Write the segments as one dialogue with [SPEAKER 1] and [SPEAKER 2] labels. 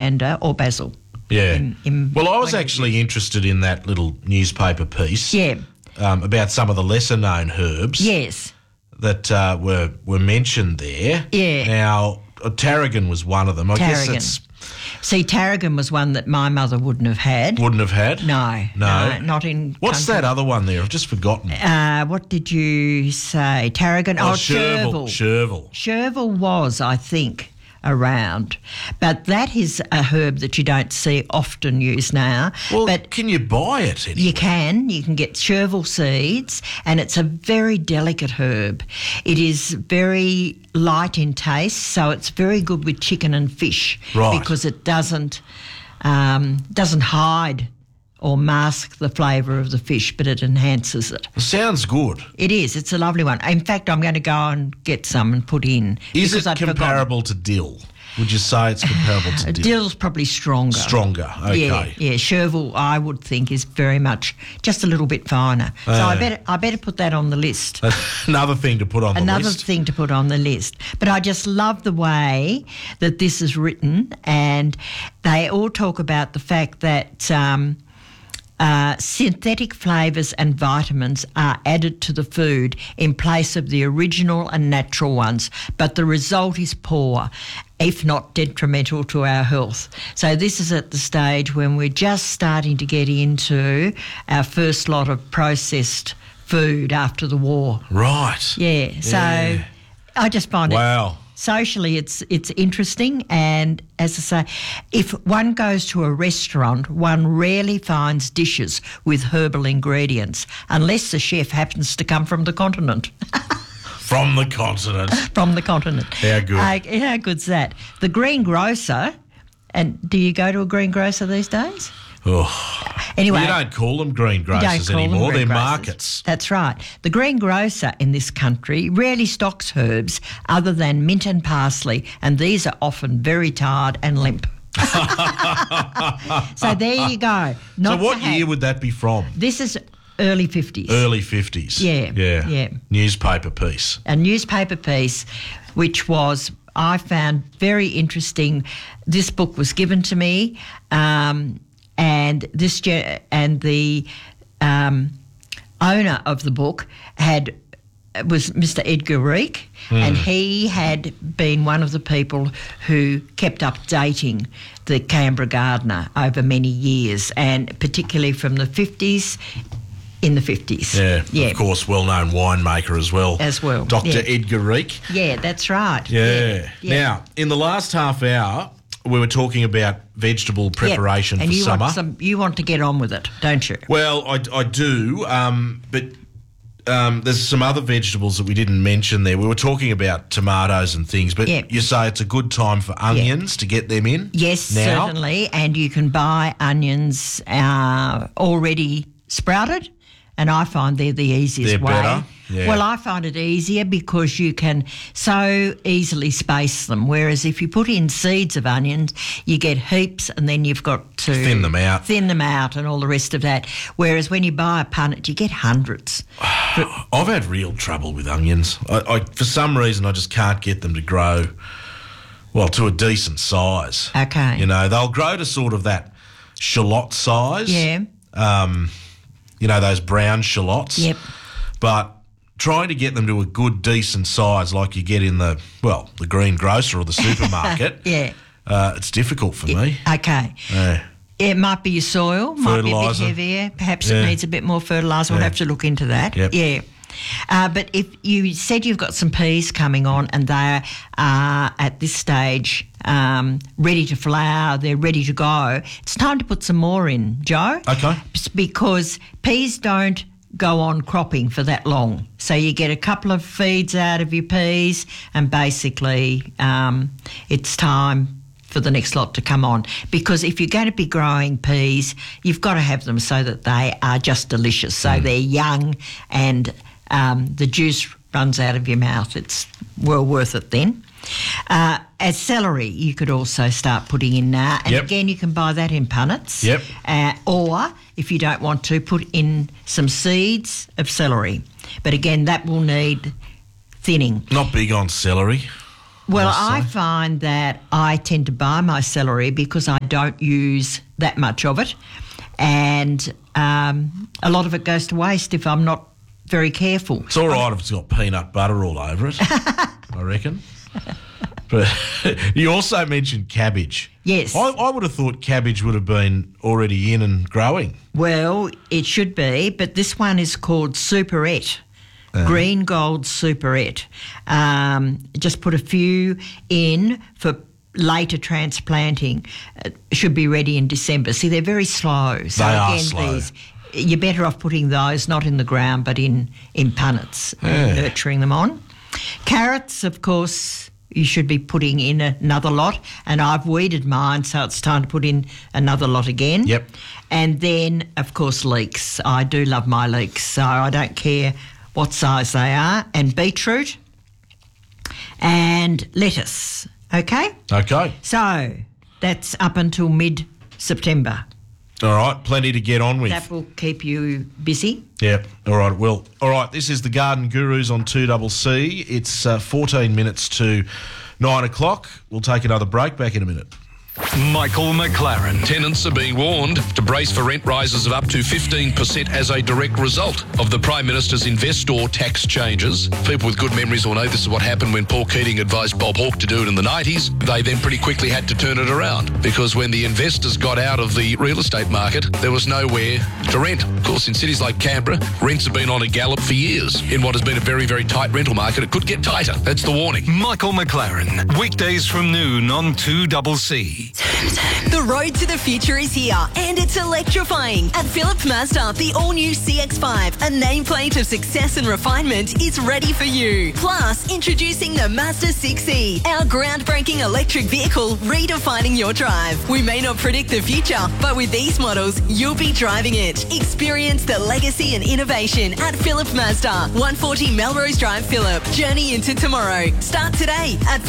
[SPEAKER 1] coriander or basil.
[SPEAKER 2] Yeah. Well, I was actually interested in that little newspaper piece.
[SPEAKER 1] Yeah.
[SPEAKER 2] About some of the lesser-known herbs.
[SPEAKER 1] Yes.
[SPEAKER 2] That were mentioned there.
[SPEAKER 1] Yeah.
[SPEAKER 2] Now, tarragon was one of them. I guess it's...
[SPEAKER 1] See, tarragon was one that my mother wouldn't have had.
[SPEAKER 2] Wouldn't have had?
[SPEAKER 1] No, not in.
[SPEAKER 2] What's
[SPEAKER 1] country.
[SPEAKER 2] that other one there? I've just forgotten.
[SPEAKER 1] What did you say? Tarragon?
[SPEAKER 2] Chervil.
[SPEAKER 1] Chervil was, I think, around, but that is a herb that you don't see often used now.
[SPEAKER 2] Well,
[SPEAKER 1] but
[SPEAKER 2] can you buy it anyway?
[SPEAKER 1] You can get chervil seeds, and it's a very delicate herb. It is very light in taste, so it's very good with chicken and fish,
[SPEAKER 2] right?
[SPEAKER 1] Because it doesn't hide or mask the flavour of the fish, but it enhances it.
[SPEAKER 2] Sounds good.
[SPEAKER 1] It is. It's a lovely one. In fact, I'm going to go and get some and put in.
[SPEAKER 2] Is it comparable to dill? Would you say it's comparable to dill?
[SPEAKER 1] Dill's probably stronger.
[SPEAKER 2] Stronger, okay.
[SPEAKER 1] Yeah. Chervil, I would think, is very much just a little bit finer. So I better put that on the list.
[SPEAKER 2] Another thing to put on the list.
[SPEAKER 1] Another thing to put on the list. But I just love the way that this is written, and they all talk about the fact that synthetic flavours and vitamins are added to the food in place of the original and natural ones, but the result is poor, if not detrimental to our health. So this is at the stage when we're just starting to get into our first lot of processed food after the war.
[SPEAKER 2] Right.
[SPEAKER 1] Yeah. So I just find
[SPEAKER 2] wow.
[SPEAKER 1] Socially, it's interesting, and as I say, if one goes to a restaurant, one rarely finds dishes with herbal ingredients unless the chef happens to come from the continent.
[SPEAKER 2] From the continent.
[SPEAKER 1] From the continent.
[SPEAKER 2] How good.
[SPEAKER 1] How good's that? The greengrocer, and do you go to a greengrocer these days?
[SPEAKER 2] Oh.
[SPEAKER 1] Anyway,
[SPEAKER 2] you don't call them greengrocers anymore. They're markets.
[SPEAKER 1] That's right. The greengrocer in this country rarely stocks herbs other than mint and parsley, and these are often very tired and limp. So there you go.
[SPEAKER 2] So what year would that be from?
[SPEAKER 1] This is early 50s.
[SPEAKER 2] Early 50s.
[SPEAKER 1] Yeah.
[SPEAKER 2] Newspaper piece.
[SPEAKER 1] A newspaper piece, which was, I found very interesting. This book was given to me, and the owner of the book was Mr. Edgar Reek, and he had been one of the people who kept updating the Canberra Gardener over many years, and particularly from the 50s. In the 50s.
[SPEAKER 2] Yeah, of course, well-known winemaker as well. Dr. Edgar Reek.
[SPEAKER 1] Yeah, that's right.
[SPEAKER 2] Yeah. Now, in the last half hour, we were talking about vegetable preparation for summer.
[SPEAKER 1] You want to get on with it, don't you?
[SPEAKER 2] Well, I do, but there's some other vegetables that we didn't mention there. We were talking about tomatoes and things, but you say it's a good time for onions to get them in?
[SPEAKER 1] Yes,
[SPEAKER 2] now?
[SPEAKER 1] Certainly, and you can buy onions already sprouted. And I find they're the easiest way.
[SPEAKER 2] Better? Yeah.
[SPEAKER 1] Well, I find it easier because you can so easily space them, whereas if you put in seeds of onions, you get heaps and then you've got to...
[SPEAKER 2] Thin them out
[SPEAKER 1] and all the rest of that. Whereas when you buy a punnet, you get hundreds.
[SPEAKER 2] I've had real trouble with onions. I for some reason, I just can't get them to grow, well, to a decent size.
[SPEAKER 1] Okay.
[SPEAKER 2] You know, they'll grow to sort of that shallot size.
[SPEAKER 1] Yeah.
[SPEAKER 2] You know, those brown shallots.
[SPEAKER 1] Yep.
[SPEAKER 2] But trying to get them to a good, decent size like you get in the greengrocer or the supermarket, it's difficult for me.
[SPEAKER 1] Okay.
[SPEAKER 2] Yeah.
[SPEAKER 1] It might be your soil, might be a bit
[SPEAKER 2] Fertiliser.
[SPEAKER 1] heavier. Perhaps it needs a bit more fertiliser. We'll have to look into that.
[SPEAKER 2] Yep.
[SPEAKER 1] Yeah. But if you said you've got some peas coming on and they are at this stage ready to flower, they're ready to go, it's time to put some more in, Joe.
[SPEAKER 2] Okay.
[SPEAKER 1] Because peas don't go on cropping for that long. So you get a couple of feeds out of your peas and basically it's time for the next lot to come on. Because if you're going to be growing peas, you've got to have them so that they are just delicious. So they're young and the juice runs out of your mouth. It's well worth it then. As celery, you could also start putting in now. And again, you can buy that in punnets.
[SPEAKER 2] Yep.
[SPEAKER 1] Or, if you don't want to, put in some seeds of celery. But again, that will need thinning.
[SPEAKER 2] Not big on celery.
[SPEAKER 1] Well, I find that I tend to buy my celery because I don't use that much of it, and a lot of it goes to waste if I'm not very careful.
[SPEAKER 2] It's all right if it's got peanut butter all over it, I reckon. But you also mentioned cabbage.
[SPEAKER 1] Yes.
[SPEAKER 2] I would have thought cabbage would have been already in and growing.
[SPEAKER 1] Well, it should be, but this one is called Superette. Green Gold Superette. Just put a few in for later transplanting. Should be ready in December. See, they're very slow. So
[SPEAKER 2] they are slow.
[SPEAKER 1] You're better off putting those not in the ground but in punnets and nurturing them on. Carrots, of course, you should be putting in another lot, and I've weeded mine, so it's time to put in another lot again.
[SPEAKER 2] Yep.
[SPEAKER 1] And then, of course, leeks. I do love my leeks, so I don't care what size they are. And beetroot and lettuce, okay?
[SPEAKER 2] Okay.
[SPEAKER 1] So that's up until mid-September.
[SPEAKER 2] All right, plenty to get on with.
[SPEAKER 1] That will keep you busy.
[SPEAKER 2] Yep, all right, well. All right, this is the Garden Gurus on 2CC. It's 14 minutes to 9 o'clock. We'll take another break. Back in a minute.
[SPEAKER 3] Michael McLaren.
[SPEAKER 4] Tenants are being warned to brace for rent rises of up to 15% as a direct result of the Prime Minister's investor tax changes. People with good memories will know this is what happened when Paul Keating advised Bob Hawke to do it in the 90s. They then pretty quickly had to turn it around because when the investors got out of the real estate market, there was nowhere to rent. Of course, in cities like Canberra, rents have been on a gallop for years. In what has been a very, very tight rental market, it could get tighter. That's the warning.
[SPEAKER 3] Michael McLaren. Weekdays from noon on 2CC.
[SPEAKER 5] The road to the future is here, and it's electrifying. At Philip Mazda, the all-new CX-5, a nameplate of success and refinement, is ready for you. Plus, introducing the Mazda 6e, our groundbreaking electric vehicle redefining your drive. We may not predict the future, but with these models, you'll be driving it. Experience the legacy and innovation at Philip Mazda, 140 Melrose Drive, Phillip. Journey into tomorrow. Start today at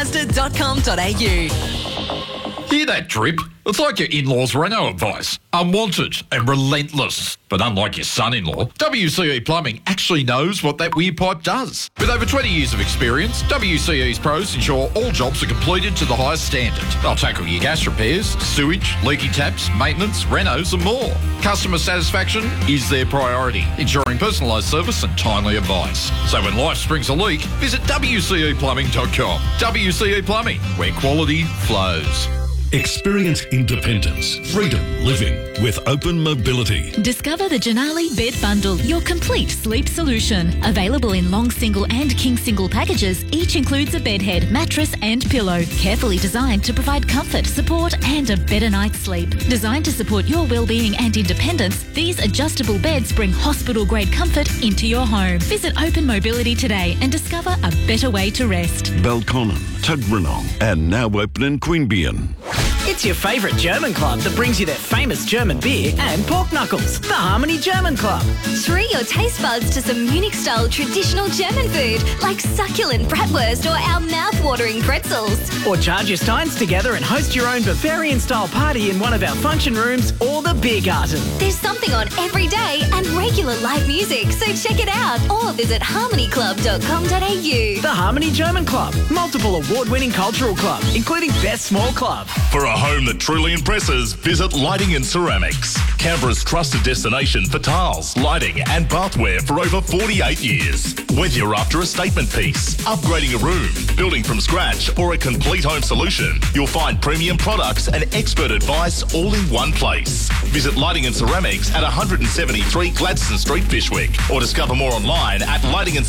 [SPEAKER 5] philipmazda.com.au.
[SPEAKER 6] Hear that drip? It's like your in-laws' Renault advice. Unwanted and relentless. But unlike your son-in-law, WCE Plumbing actually knows what that weird pipe does. With over 20 years of experience, WCE's pros ensure all jobs are completed to the highest standard. They'll tackle your gas repairs, sewage, leaky taps, maintenance, renos and more. Customer satisfaction is their priority, ensuring personalised service and timely advice. So when life springs a leak, visit WCEplumbing.com. WCE Plumbing, where quality flows.
[SPEAKER 7] Experience independence, freedom living with Open Mobility.
[SPEAKER 8] Discover the Janali Bed Bundle, your complete sleep solution. Available in long single and king single packages, each includes a bed head, mattress and pillow. Carefully designed to provide comfort, support and a better night's sleep. Designed to support your well-being and independence, these adjustable beds bring hospital-grade comfort into your home. Visit Open Mobility today and discover a better way to rest.
[SPEAKER 7] Belconnen, Tuggeranong and now open in Queanbeyan.
[SPEAKER 9] It's your favourite German club that brings you their famous German beer and pork knuckles. The Harmony German Club.
[SPEAKER 10] Treat your taste buds to some Munich-style traditional German food like succulent bratwurst or our mouth-watering pretzels.
[SPEAKER 9] Or charge your steins together and host your own Bavarian-style party in one of our function rooms or the beer garden.
[SPEAKER 10] There's something on every day and regular live music, so check it out or visit harmonyclub.com.au.
[SPEAKER 9] The Harmony German Club. Multiple award-winning cultural club, including Best Small Club.
[SPEAKER 11] For a home that truly impresses, visit Lighting and Ceramics. Canberra's trusted destination for tiles, lighting and bathware for over 48 years. Whether you're after a statement piece, upgrading a room, building from scratch or a complete home solution, you'll find premium products and expert advice all in one place. Visit Lighting and Ceramics at 173 Gladstone Street, Fyshwick, or discover more online at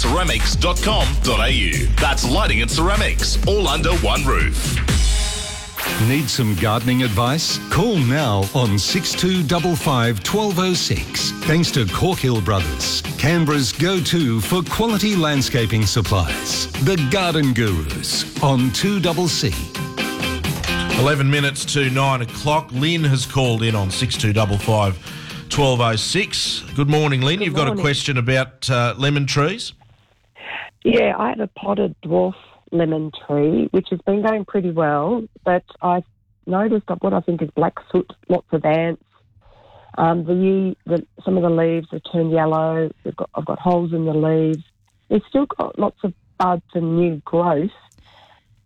[SPEAKER 11] lightingandceramics.com.au. That's Lighting and Ceramics, all under one roof.
[SPEAKER 3] Need some gardening advice? Call now on 6255 1206. Thanks to Corkhill Brothers, Canberra's go-to for quality landscaping supplies. The Garden Gurus on 2CC.
[SPEAKER 2] 11 minutes to 9 o'clock. Lynn has called in on 6255 1206. Good morning, Lynn. You've got a question about lemon trees?
[SPEAKER 12] Yeah, I have a potted dwarf lemon tree, which has been going pretty well, but I've noticed what I think is black soot, lots of ants. Some of the leaves have turned yellow. I've got holes in the leaves. It's still got lots of buds and new growth,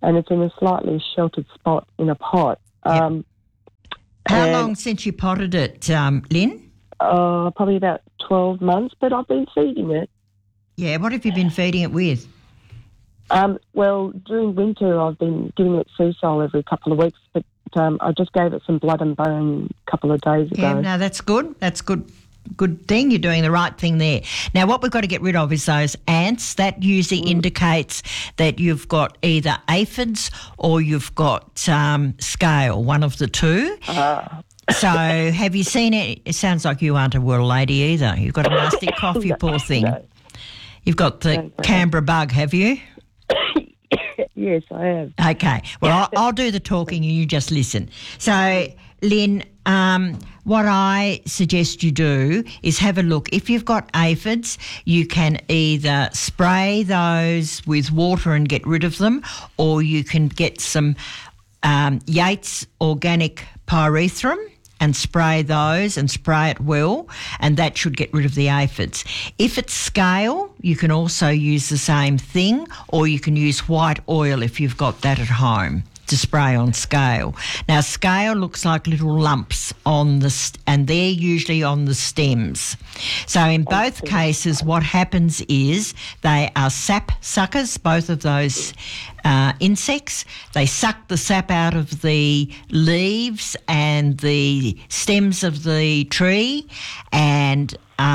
[SPEAKER 12] and it's in a slightly sheltered spot in a pot.
[SPEAKER 1] How long since you potted it, Lynn?
[SPEAKER 12] Probably about 12 months, but I've been feeding it.
[SPEAKER 1] Yeah, what have you been feeding it with?
[SPEAKER 12] Well, during winter I've been giving it Seasol every couple of weeks, but I just gave it some blood and bone a couple of days ago.
[SPEAKER 1] Yeah, no, that's good. That's good. Good thing. You're doing the right thing there. Now, what we've got to get rid of is those ants. That usually indicates that you've got either aphids or you've got scale, one of the two. So have you seen it? It sounds like you aren't a well lady either. You've got a nasty cough, you poor thing.
[SPEAKER 12] No.
[SPEAKER 1] You've got the Canberra bug, have you?
[SPEAKER 12] Yes, I have.
[SPEAKER 1] Okay. Well, I'll do the talking and you just listen. So, Lynn, what I suggest you do is have a look. If you've got aphids, you can either spray those with water and get rid of them, or you can get some Yates organic pyrethrum and spray those and spray it well, and that should get rid of the aphids. If it's scale, you can also use the same thing, or you can use white oil if you've got that at home to spray on scale. Now, scale looks like little lumps on the and they're usually on the stems. So in both cases, what happens is they are sap suckers, both of those insects. They suck the sap out of the leaves and the stems of the tree, and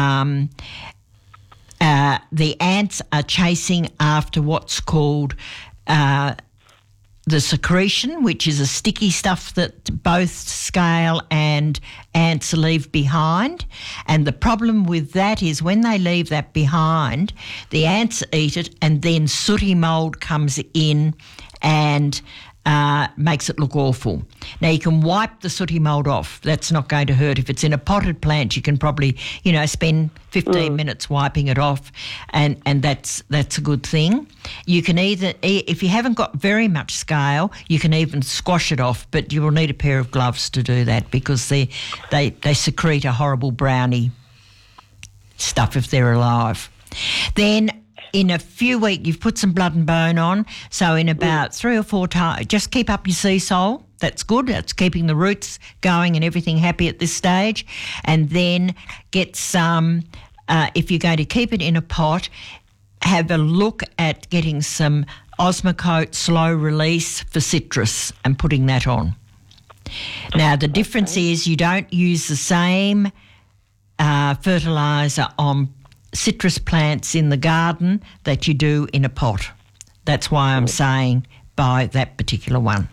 [SPEAKER 1] the ants are chasing after what's called the secretion, which is a sticky stuff that both scale and ants leave behind. And the problem with that is when they leave that behind, the ants eat it, and then sooty mould comes in and makes it look awful. Now, you can wipe the sooty mould off. That's not going to hurt. If it's in a potted plant, you can probably, spend 15 minutes wiping it off, and that's a good thing. You can either, if you haven't got very much scale, you can even squash it off, but you will need a pair of gloves to do that because they secrete a horrible browny stuff if they're alive. Then in a few weeks, you've put some blood and bone on, so in about 3 or 4 times, just keep up your Seasol. That's good. That's keeping the roots going and everything happy at this stage. And then get some, if you're going to keep it in a pot, have a look at getting some Osmocote slow release for citrus and putting that on. Now, the difference is you don't use the same fertiliser on citrus plants in the garden that you do in a pot. That's why I'm saying buy that particular one.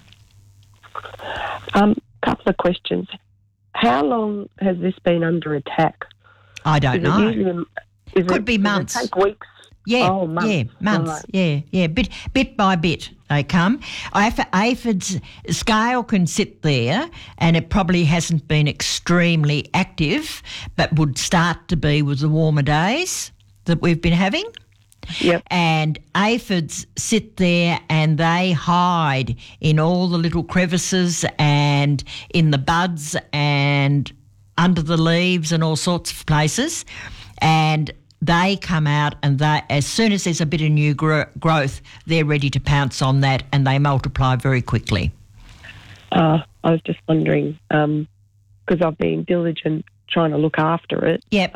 [SPEAKER 12] Couple of questions. How long has this been under attack?
[SPEAKER 1] I don't know. Could be months.
[SPEAKER 12] Does it take weeks?
[SPEAKER 1] Yeah,
[SPEAKER 12] months.
[SPEAKER 1] Yeah, months. Right. Yeah. Bit by bit they come. Aphids, scale can sit there, and it probably hasn't been extremely active, but would start to be with the warmer days that we've been having.
[SPEAKER 12] Yep.
[SPEAKER 1] And aphids sit there and they hide in all the little crevices and in the buds and under the leaves and all sorts of places, and they come out, and they, as soon as there's a bit of new growth, they're ready to pounce on that, and they multiply very quickly.
[SPEAKER 12] I was just wondering, because I've been diligent trying to look after it.
[SPEAKER 1] Yep.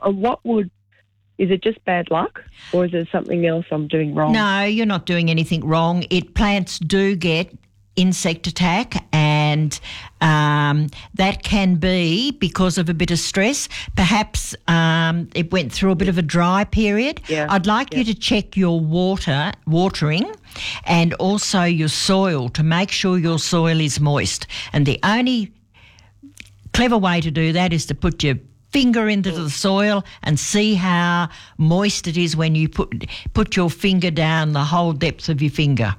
[SPEAKER 12] Is it just bad luck, or is there something else I'm doing wrong?
[SPEAKER 1] No, you're not doing anything wrong. Plants do get insect attack, and that can be because of a bit of stress. Perhaps it went through a bit of a dry period.
[SPEAKER 12] Yeah.
[SPEAKER 1] I'd like you to check your watering and also your soil to make sure your soil is moist. And the only clever way to do that is to put your finger into the soil and see how moist it is when you put your finger down the whole depth of your finger.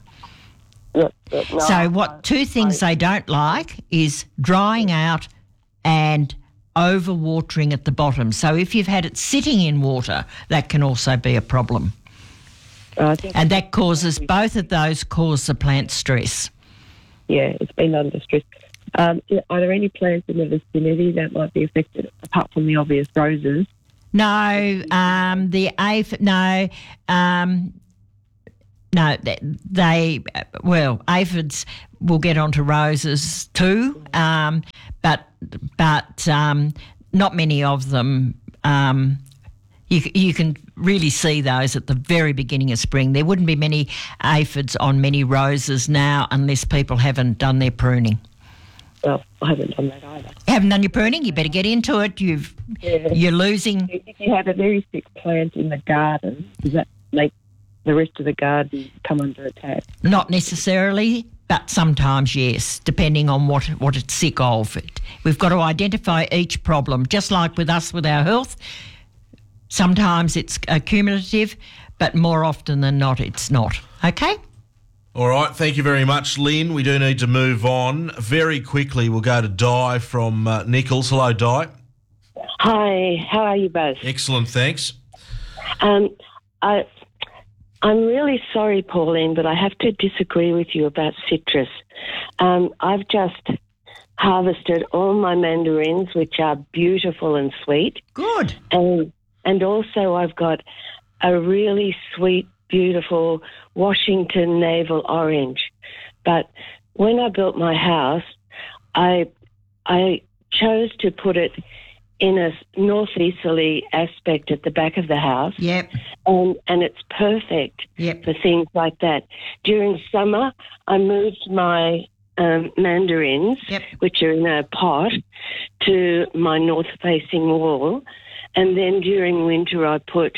[SPEAKER 1] Two things they don't like is drying out and over-watering at the bottom. So if you've had it sitting in water, that can also be a problem. And that causes, both of those cause the plant stress.
[SPEAKER 12] Yeah, it's been under stress. Are there any plants in the vicinity that might be affected, apart from the obvious roses?
[SPEAKER 1] No, aphids will get onto roses too, but not many of them. You can really see those at the very beginning of spring. There wouldn't be many aphids on many roses now unless people haven't done their pruning.
[SPEAKER 12] Well, I haven't done that either.
[SPEAKER 1] You haven't done your pruning? You better get into it. You're losing.
[SPEAKER 12] If you have a very sick plant in the garden, does that make the rest of the garden come under attack?
[SPEAKER 1] Not necessarily, but sometimes yes, depending on what it's sick of. We've got to identify each problem, just like with us with our health. Sometimes it's accumulative, but more often than not, it's not. Okay?
[SPEAKER 2] All right, thank you very much, Lynn. We do need to move on. Very quickly, we'll go to Di from Nichols. Hello, Di.
[SPEAKER 13] Hi, how are you both?
[SPEAKER 2] Excellent, thanks.
[SPEAKER 13] I'm really sorry, Pauline, but I have to disagree with you about citrus. I've just harvested all my mandarins, which are beautiful and sweet.
[SPEAKER 1] Good.
[SPEAKER 13] And also I've got a really sweet, beautiful Washington navel orange. But when I built my house, I chose to put it in a northeasterly aspect at the back of the house.
[SPEAKER 1] Yep.
[SPEAKER 13] And it's perfect for things like that. During summer, I moved my mandarins, which are in a pot, to my north-facing wall. And then during winter, I put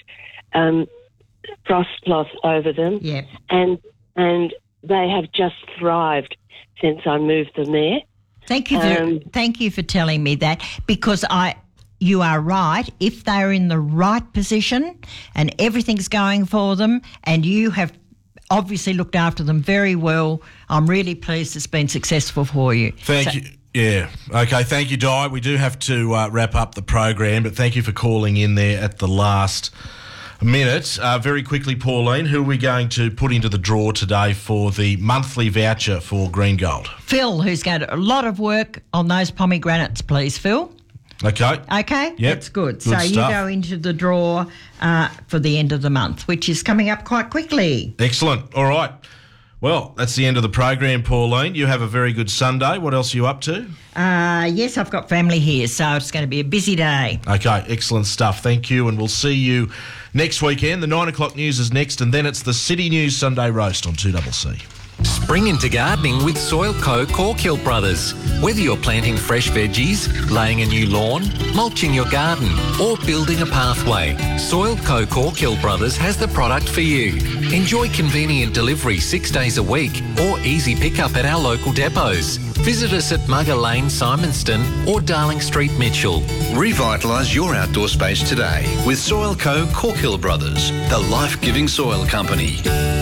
[SPEAKER 13] frost cloth over them.
[SPEAKER 1] Yep.
[SPEAKER 13] And they have just thrived since I moved them there.
[SPEAKER 1] Thank you for telling me that, because you are right. If they're in the right position and everything's going for them, and you have obviously looked after them very well, I'm really pleased it's been successful for you.
[SPEAKER 2] Thank you. Yeah. Okay. Thank you, Di. We do have to wrap up the program, but thank you for calling in there at the last minute. Very quickly, Pauline, who are we going to put into the draw today for the monthly voucher for Green Gold?
[SPEAKER 1] Phil, who's got a lot of work on those pomegranates, please, Phil.
[SPEAKER 2] Okay.
[SPEAKER 1] Okay?
[SPEAKER 2] Yep.
[SPEAKER 1] That's good. So
[SPEAKER 2] stuff.
[SPEAKER 1] You go into the draw for the end of the month, which is coming up quite quickly.
[SPEAKER 2] Excellent. All right. Well, that's the end of the program, Pauline. You have a very good Sunday. What else are you up to?
[SPEAKER 1] Yes, I've got family here, so it's going to be a busy day.
[SPEAKER 2] Okay, excellent stuff. Thank you, and we'll see you next weekend. The 9 o'clock news is next, and then it's the City News Sunday Roast on 2CC.
[SPEAKER 14] Spring into gardening with Soil Co. Corkhill Brothers. Whether you're planting fresh veggies, laying a new lawn, mulching your garden, or building a pathway, Soil Co. Corkhill Brothers has the product for you. Enjoy convenient delivery 6 days a week or easy pickup at our local depots. Visit us at Mugger Lane, Simonston or Darling Street, Mitchell.
[SPEAKER 15] Revitalise your outdoor space today with Soil Co. Corkhill Brothers, the life-giving soil company.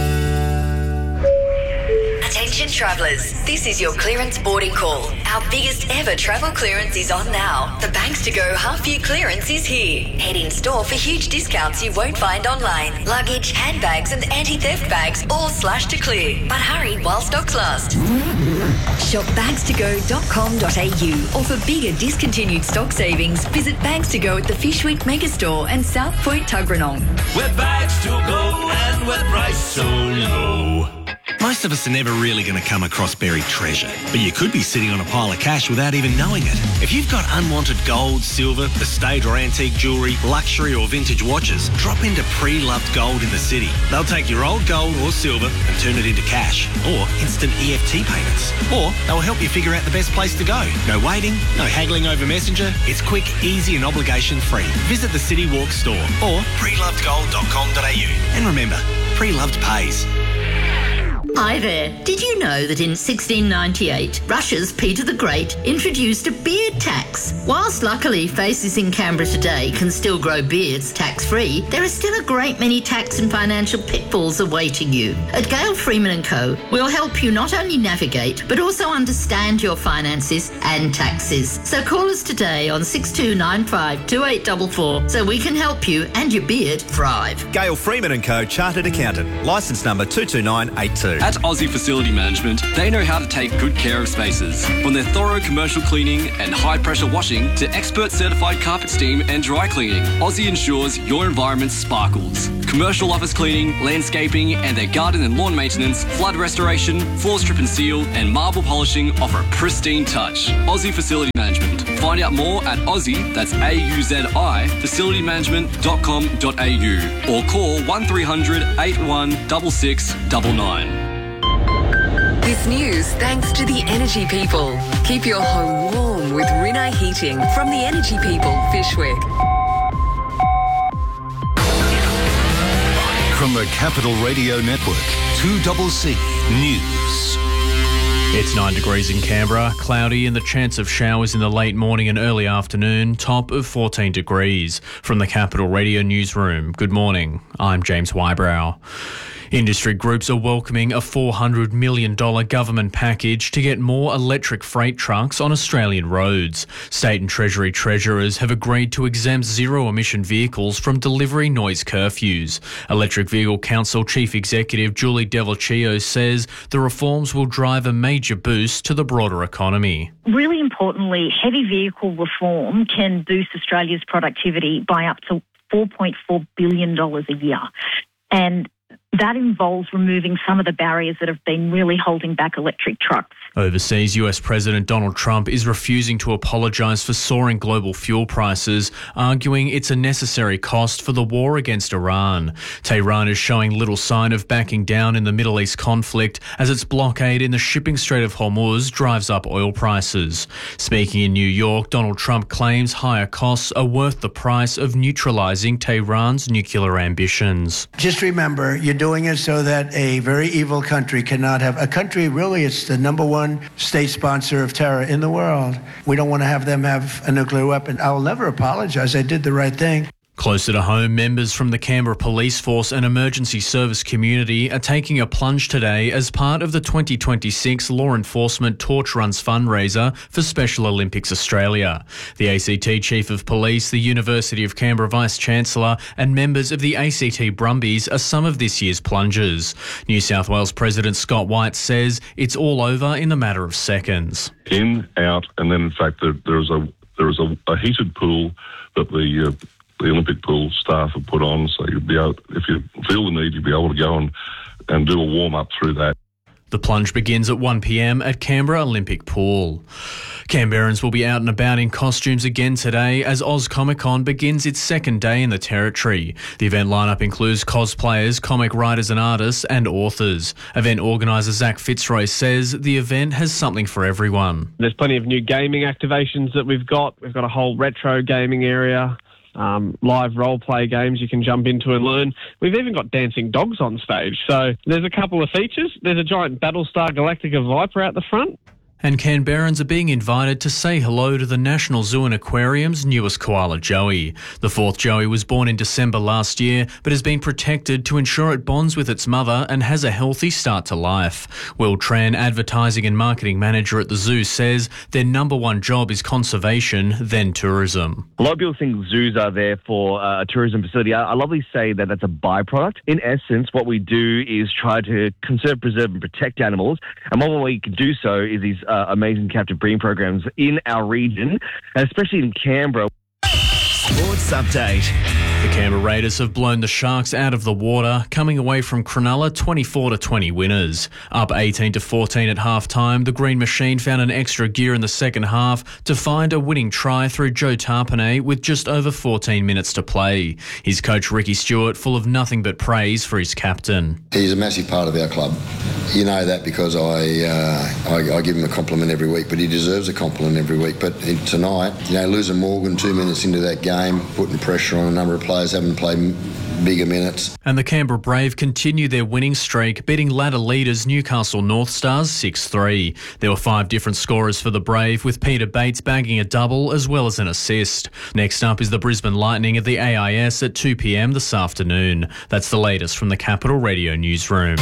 [SPEAKER 5] Attention travellers, this is your clearance boarding call. Our biggest ever travel clearance is on now. The Banks to Go half year clearance is here. Head in store for huge discounts you won't find online. Luggage, handbags and anti-theft bags all slashed to clear. But hurry while stocks last. Shop bagstogo.com.au or for bigger discontinued stock savings, visit Bags to Go at the Fish Week Megastore and South Point Tuggeranong.
[SPEAKER 16] We're bags to go and we're priced so low.
[SPEAKER 17] Most of us are never really going to come across buried treasure, but you could be sitting on a pile of cash without even knowing it. If you've got unwanted gold, silver, estate or antique jewellery, luxury or vintage watches, drop into Pre-Loved Gold in the city. They'll take your old gold or silver and turn it into cash or instant EFT payments. Or they'll help you figure out the best place to go. No waiting, no haggling over Messenger. It's quick, easy and obligation-free. Visit the City Walk store or prelovedgold.com.au. And remember, Pre-Loved pays.
[SPEAKER 18] Hi there. Did you know that in 1698, Russia's Peter the Great introduced a beard tax? Whilst luckily faces in Canberra today can still grow beards tax-free, there are still a great many tax and financial pitfalls awaiting you. At Gale Freeman & Co, we'll help you not only navigate, but also understand your finances and taxes. So call us today on 6295 2844 so we can help you and your beard thrive.
[SPEAKER 19] Gale Freeman & Co, Chartered Accountant, licence number 22982. At Aussie Facility Management, they know how to take good care of spaces. From their thorough commercial cleaning and high-pressure washing to expert certified carpet steam and dry cleaning, Aussie ensures your environment sparkles. Commercial office cleaning, landscaping, and their garden and lawn maintenance, flood restoration, floor strip and seal, and marble polishing offer a pristine touch. Aussie Facility Management. Find out more at Aussie, that's AUZI, facilitymanagement.com.au or call 1300 81 6699.
[SPEAKER 20] This news thanks to the Energy People. Keep your home warm with Rinnai Heating from the Energy People, Fishwick.
[SPEAKER 3] From the Capital Radio Network, 2CC News.
[SPEAKER 21] It's 9 degrees in Canberra, cloudy and the chance of showers in the late morning and early afternoon, top of 14 degrees. From the Capital Radio Newsroom, good morning. I'm James Wybrow. Industry groups are welcoming a $400 million government package to get more electric freight trucks on Australian roads. State and Treasury treasurers have agreed to exempt zero-emission vehicles from delivery noise curfews. Electric Vehicle Council Chief Executive Julie Delvecchio says the reforms will drive a major boost to the broader economy.
[SPEAKER 22] Really importantly, heavy vehicle reform can boost Australia's productivity by up to $4.4 billion a year. And that involves removing some of the barriers that have been really holding back electric trucks.
[SPEAKER 21] Overseas, US President Donald Trump is refusing to apologise for soaring global fuel prices, arguing it's a necessary cost for the war against Iran. Tehran is showing little sign of backing down in the Middle East conflict as its blockade in the shipping Strait of Hormuz drives up oil prices. Speaking in New York, Donald Trump claims higher costs are worth the price of neutralising Tehran's nuclear ambitions.
[SPEAKER 23] Just remember, you're doing it so that a very evil country cannot have a country. Really, it's the number one state sponsor of terror in the world. We don't want to have them have a nuclear weapon. I'll never apologize. I did the right thing.
[SPEAKER 21] Closer to home, members from the Canberra Police Force and Emergency Service community are taking a plunge today as part of the 2026 Law Enforcement Torch Runs fundraiser for Special Olympics Australia. The ACT Chief of Police, the University of Canberra Vice-Chancellor and members of the ACT Brumbies are some of this year's plungers. New South Wales President Scott White says it's all over in the matter of seconds.
[SPEAKER 24] In, out, and then in fact there is a heated pool that the Olympic pool staff have put on, so you'll be able, if you feel the need, you'll be able to go and do a warm-up through that.
[SPEAKER 21] The plunge begins at 1 p.m. at Canberra Olympic Pool. Canberrans will be out and about in costumes again today as Oz Comic Con begins its second day in the Territory. The event lineup includes cosplayers, comic writers and artists, and authors. Event organiser Zach Fitzroy says the event has something for everyone.
[SPEAKER 25] There's plenty of new gaming activations that we've got. We've got a whole retro gaming area. Live role-play games you can jump into and learn. We've even got dancing dogs on stage. So there's a couple of features. There's a giant Battlestar Galactica Viper out the front.
[SPEAKER 21] And Canberrans are being invited to say hello to the National Zoo and Aquarium's newest koala, Joey. The fourth Joey was born in December last year, but has been protected to ensure it bonds with its mother and has a healthy start to life. Will Tran, Advertising and Marketing Manager at the zoo, says their number one job is conservation, then tourism.
[SPEAKER 26] A lot of people think zoos are there for a tourism facility. I lovely say that that's a byproduct. In essence, what we do is try to conserve, preserve and protect animals. And one way we can do so is these amazing captive breeding programs in our region, and especially in Canberra.
[SPEAKER 3] Sports Update.
[SPEAKER 21] The Canberra Raiders have blown the Sharks out of the water, coming away from Cronulla 24-20 winners. Up 18-14 at half-time, the Green Machine found an extra gear in the second half to find a winning try through Joe Tarpanay with just over 14 minutes to play. His coach Ricky Stewart full of nothing but praise for his captain.
[SPEAKER 27] He's a massive part of our club. You know that because I give him a compliment every week, but he deserves a compliment every week. But tonight, losing Morgan 2 minutes into that game, putting pressure on a number of players, haven't played bigger minutes.
[SPEAKER 21] And the Canberra Brave continue their winning streak, beating ladder leaders Newcastle North Stars 6-3. There were 5 different scorers for the Brave, with Peter Bates bagging a double as well as an assist. Next up is the Brisbane Lightning at the AIS at 2 p.m. this afternoon. That's the latest from the Capital Radio Newsroom.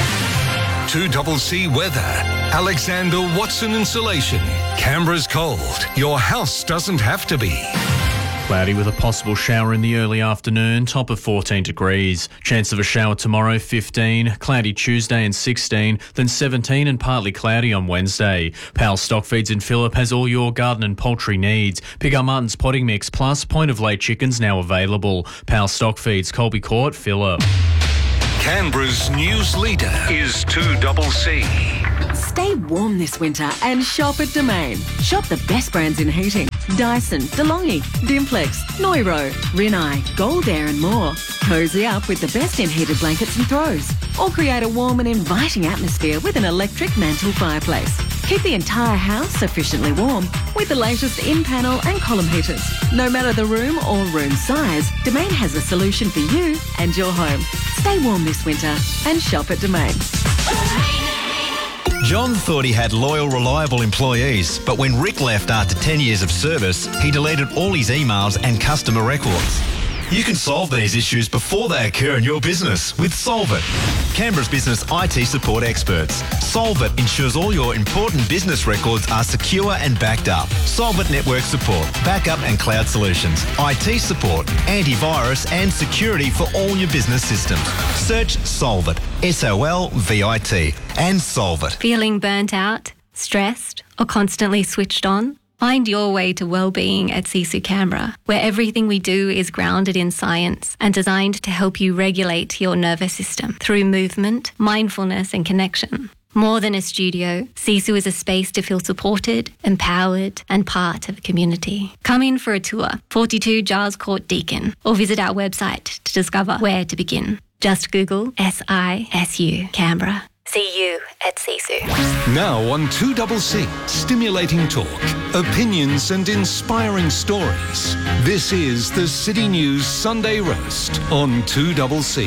[SPEAKER 3] 2CC Weather. Alexander Watson Insulation. Canberra's cold. Your house doesn't have to be.
[SPEAKER 21] Cloudy with a possible shower in the early afternoon, top of 14 degrees. Chance of a shower tomorrow, 15. Cloudy Tuesday and 16. Then 17 and partly cloudy on Wednesday. Powell Stock Feeds in Phillip has all your garden and poultry needs. Pick up Martin's potting mix plus point of lay chickens now available. Powell Stock Feeds, Colby Court, Phillip.
[SPEAKER 3] Canberra's news leader is 2CC.
[SPEAKER 4] Stay warm this winter and shop at Domain. Shop the best brands in heating. Dyson, DeLonghi, Dimplex, Noiro, Rinnai, Gold Air and more. Cozy up with the best in heated blankets and throws. Or create a warm and inviting atmosphere with an electric mantle fireplace. Keep the entire house sufficiently warm with the latest in-panel and column heaters. No matter the room or room size, Domain has a solution for you and your home. Stay warm this winter and shop at Domain.
[SPEAKER 6] John thought he had loyal, reliable employees, but when Rick left after 10 years of service, he deleted all his emails and customer records. You can solve these issues before they occur in your business with Solvit, Canberra's business IT support experts. Solvit ensures all your important business records are secure and backed up. Solvit network support, backup and cloud solutions, IT support, antivirus and security for all your business systems. Search Solvit, SOLVIT, and Solvit.
[SPEAKER 7] Feeling burnt out, stressed, or constantly switched on? Find your way to wellbeing at Sisu Canberra, where everything we do is grounded in science and designed to help you regulate your nervous system through movement, mindfulness and connection. More than a studio, Sisu is a space to feel supported, empowered and part of a community. Come in for a tour, 42 Giles Court Deakin, or visit our website to discover where to begin. Just Google SISU Canberra. See you at Sisu.
[SPEAKER 3] Now on 2CC, stimulating talk, opinions and inspiring stories. This is the City News Sunday Roast on 2CC.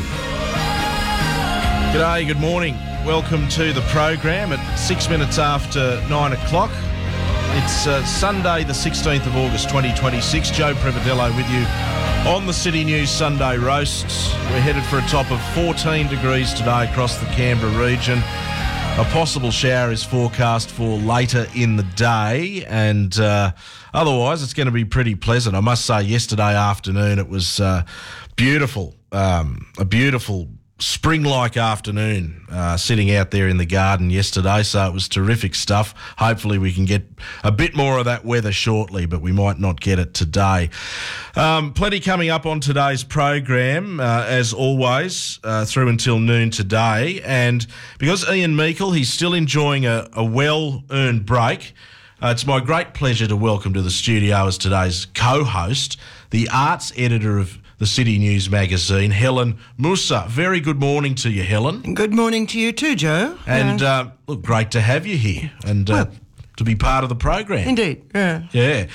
[SPEAKER 2] G'day, good morning. Welcome to the program at 6 minutes after 9 o'clock. It's Sunday the 16th of August 2026. Joe Prevedello with you on the City News Sunday Roasts. We're headed for a top of 14 degrees today across the Canberra region. A possible shower is forecast for later in the day, and otherwise it's going to be pretty pleasant. I must say, yesterday afternoon it was beautiful, a beautiful spring-like afternoon sitting out there in the garden yesterday, so it was terrific stuff. Hopefully we can get a bit more of that weather shortly, but we might not get it today. Plenty coming up on today's program, as always, through until noon today. And because Ian Meikle, he's still enjoying a well-earned break, it's my great pleasure to welcome to the studio as today's co-host, the arts editor of the City News magazine, Helen Musa. Very good morning to you, Helen.
[SPEAKER 8] Good morning to you too, Joe.
[SPEAKER 2] And look, great to have you here and to be part of the program.
[SPEAKER 8] Indeed, yeah.
[SPEAKER 2] Yeah.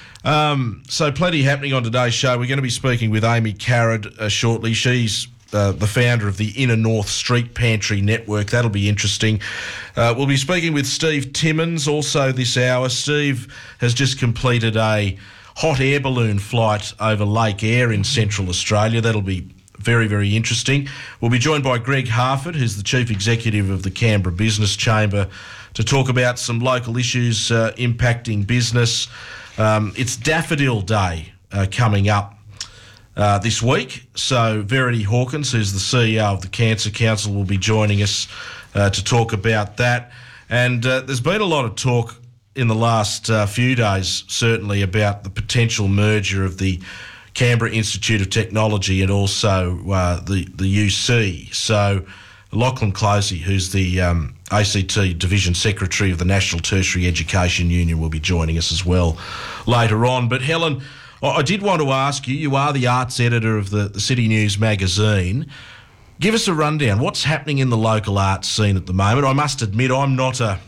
[SPEAKER 2] So plenty happening on today's show. We're going to be speaking with Amy Carrad shortly. She's the founder of the Inner North Street Pantry Network. That'll be interesting. We'll be speaking with Steve Timmins also this hour. Steve has just completed a hot air balloon flight over Lake Eyre in Central Australia. That'll be very, very interesting. We'll be joined by Greg Harford, who's the Chief Executive of the Canberra Business Chamber, to talk about some local issues impacting business. It's Daffodil Day coming up this week, so Verity Hawkins, who's the CEO of the Cancer Council, will be joining us to talk about that. And there's been a lot of talk in the last few days, certainly, about the potential merger of the Canberra Institute of Technology and also the UC. So Lachlan Closey, who's the ACT Division Secretary of the National Tertiary Education Union, will be joining us as well later on. But Helen, I did want to ask you, you are the arts editor of the City News magazine. Give us a rundown. What's happening in the local arts scene at the moment? I must admit, I'm not a...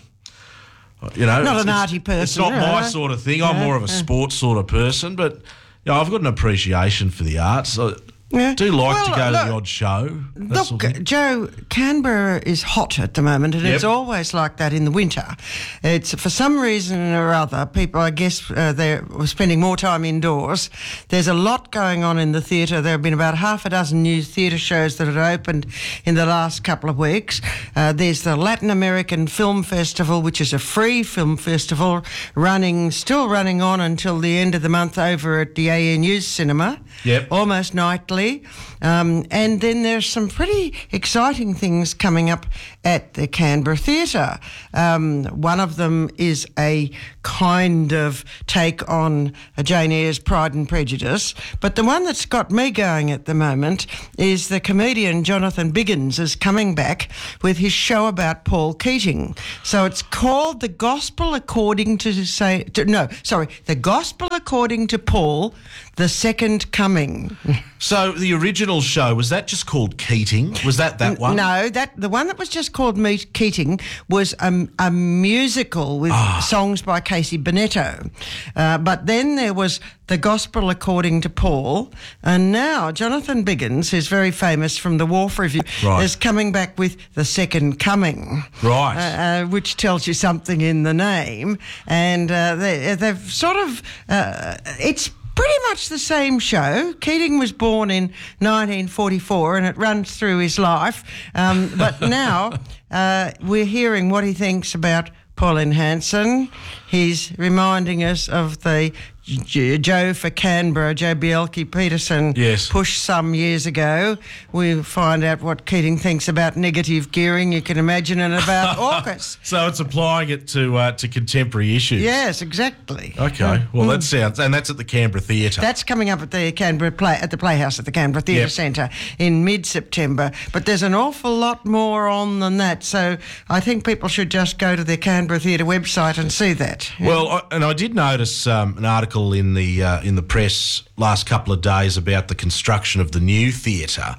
[SPEAKER 8] not an arty person.
[SPEAKER 2] It's not my sort of thing. I'm more of a sports sort of person, but I've got an appreciation for the arts.
[SPEAKER 8] Yeah.
[SPEAKER 2] Do like to go to the odd show.
[SPEAKER 8] Look, Joe, Canberra is hot at the moment, and it's always like that in the winter. It's for some reason or other, people, I guess, they're spending more time indoors. There's a lot going on in the theatre. There have been about half a dozen new theatre shows that have opened in the last couple of weeks. There's the Latin American Film Festival, which is a free film festival, still running on until the end of the month over at the ANU Cinema, almost nightly. And then there's some pretty exciting things coming up at the Canberra Theatre. One of them is a kind of take on Jane Eyre's Pride and Prejudice, but the one that's got me going at the moment is the comedian Jonathan Biggins is coming back with his show about Paul Keating. So it's called The Gospel According to The Gospel According to Paul, The Second Coming.
[SPEAKER 2] So the original show, was that just called Keating? Was that one?
[SPEAKER 8] No, the one that was just called Keating was a musical with songs by Casey Bonetto. But then there was The Gospel According to Paul, and now Jonathan Biggins, who's very famous from the Wharf Review, is coming back with The Second Coming.
[SPEAKER 2] Right.
[SPEAKER 8] Which tells you something in the name. And they've sort of... it's pretty much the same show. Keating was born in 1944 and it runs through his life. But now we're hearing what he thinks about Pauline Hanson. He's reminding us of the Joe for Canberra, Joe Bjelke-Petersen push some years ago. We find out what Keating thinks about negative gearing, you can imagine, and about AUKUS.
[SPEAKER 2] So it's applying it to contemporary issues.
[SPEAKER 8] Yes, exactly.
[SPEAKER 2] Okay, well that sounds, and that's at the Canberra Theatre.
[SPEAKER 8] That's coming up at the Playhouse at the Canberra Theatre Centre in mid-September. But there's an awful lot more on than that, so I think people should just go to the Canberra Theatre website and see that.
[SPEAKER 2] Well, and I did notice an article in the press last couple of days about the construction of the new theatre.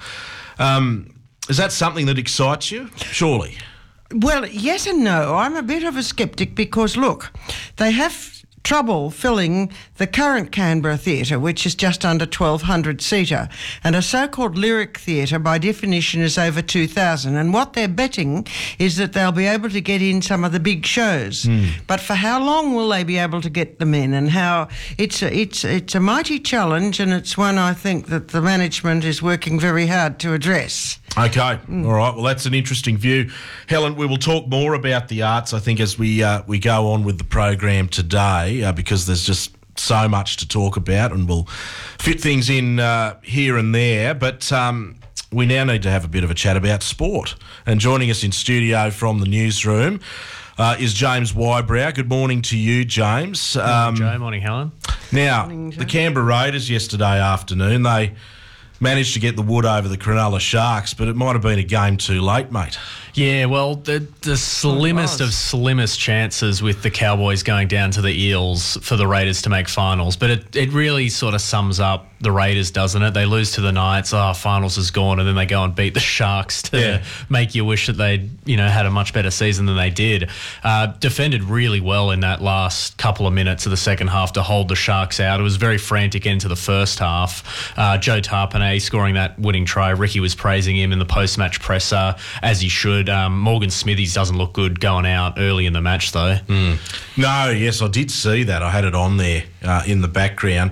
[SPEAKER 2] Is that something that excites you? Surely.
[SPEAKER 8] Well, yes and no. I'm a bit of a sceptic because, look, they have trouble filling the current Canberra Theatre, which is just under 1,200 seater, and a so-called lyric theatre by definition is over 2,000, and what they're betting is that they'll be able to get in some of the big shows. But for how long will they be able to get them in, and how it's a mighty challenge, and it's one I think that the management is working very hard to address.
[SPEAKER 2] Okay, all right. Well, that's an interesting view. Helen, we will talk more about the arts, I think, as we go on with the program today, because there's just so much to talk about, and we'll fit things in here and there. But we now need to have a bit of a chat about sport. And joining us in studio from the newsroom is James Wybrow. Good morning to you, James.
[SPEAKER 21] Morning, Joe. Morning, Helen.
[SPEAKER 2] Now, the Canberra Raiders yesterday afternoon, they managed to get the wood over the Cronulla Sharks, but it might have been a game too late, mate.
[SPEAKER 21] Yeah, well, the slimmest of slimmest chances with the Cowboys going down to the Eels for the Raiders to make finals. But it really sort of sums up the Raiders, doesn't it? They lose to the Knights, finals is gone, and then they go and beat the Sharks to make you wish that they'd, had a much better season than they did. Defended really well in that last couple of minutes of the second half to hold the Sharks out. It was very frantic into the first half. Joe Tarpanay scoring that winning try. Ricky was praising him in the post-match presser, as he should. Morgan Smithies doesn't look good going out early in the match, though.
[SPEAKER 2] No, yes, I did see that. I had it on there in the background.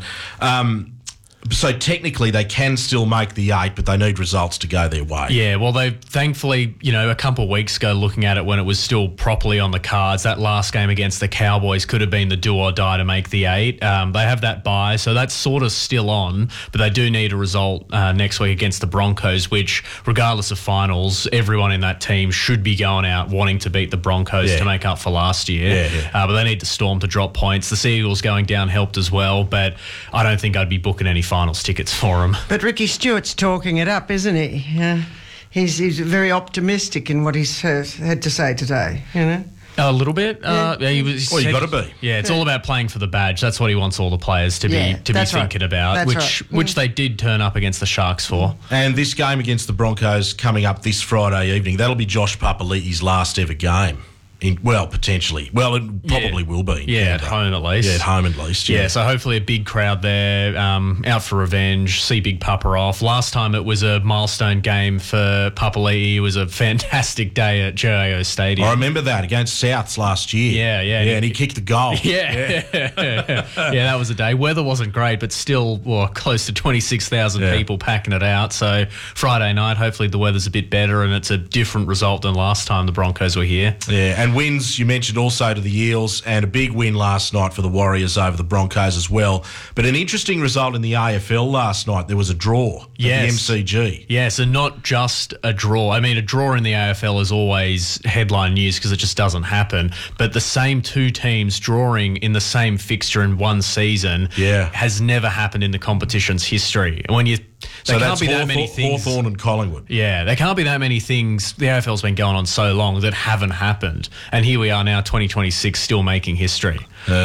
[SPEAKER 2] So technically they can still make the 8, but they need results to go their way. Yeah,
[SPEAKER 21] well, they thankfully, a couple of weeks ago, looking at it when it was still properly on the cards, that last game against the Cowboys could have been the do or die to make the 8. They have that bye, so that's sort of still on, but they do need a result next week against the Broncos, which, regardless of finals, everyone in that team should be going out wanting to beat the Broncos to make up for last year. But they need the Storm to drop points. The Seagulls going down helped as well, but I don't think I'd be booking any finals tickets for him.
[SPEAKER 8] But Ricky Stewart's talking it up, isn't he? He's very optimistic in what he's had to say today,
[SPEAKER 21] A little bit.
[SPEAKER 2] He was. Well, you got to be.
[SPEAKER 21] Yeah, it's all about playing for the badge. That's what he wants all the players to be thinking about, which they did turn up against the Sharks for.
[SPEAKER 2] And this game against the Broncos coming up this Friday evening, that'll be Josh Papali'i's last ever game. Potentially. Well, it probably will be.
[SPEAKER 21] Yeah, at home at least.
[SPEAKER 2] Yeah, at home at least.
[SPEAKER 21] Yeah, so hopefully a big crowd there, out for revenge, see Big Papa off. Last time it was a milestone game for Papali'i. It was a fantastic day at GIO Stadium.
[SPEAKER 2] I remember that against Souths last year.
[SPEAKER 21] Yeah.
[SPEAKER 2] Yeah, and he kicked the goal.
[SPEAKER 21] Yeah, that was a day. Weather wasn't great, but still close to 26,000 people packing it out. So Friday night, hopefully the weather's a bit better and it's a different result than last time the Broncos were here.
[SPEAKER 2] Yeah, and wins, you mentioned also to the Eels, and a big win last night for the Warriors over the Broncos as well. But an interesting result in the AFL last night. There was a draw at the MCG.
[SPEAKER 21] Yes, and not just a draw. I mean, a draw in the AFL is always headline news because it just doesn't happen. But the same two teams drawing in the same fixture in one season has never happened in the competition's history. And
[SPEAKER 2] So that's Hawthorn and Collingwood.
[SPEAKER 21] Yeah, there can't be that many things. The AFL's been going on so long that haven't happened. And here we are now, 2026, still making history.